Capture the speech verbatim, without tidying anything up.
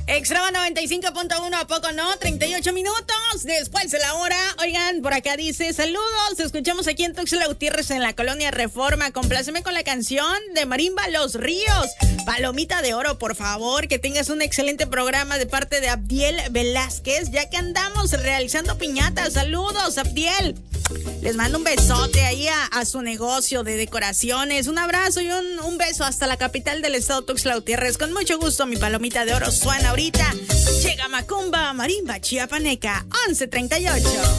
Extrema noventa y cinco punto uno, ¿a poco no? treinta y ocho minutos después de la hora. Oigan, por acá dice, saludos, escuchamos aquí en Tuxtla Gutiérrez en la colonia Reforma. Compláceme con la canción de Marimba Los Ríos. Palomita de oro, por favor, que tengas un excelente programa de parte de Abdiel Velázquez, ya que andamos realizando piñatas. Saludos, Abdiel. Les mando un besote ahí a, a su negocio de decoraciones. Un abrazo y un, un beso hasta la capital del estado, Tuxtla Gutiérrez. Con mucho gusto, mi palomita de oro suena ahorita. Llega Macumba, Marimba Chiapaneca, once treinta y ocho.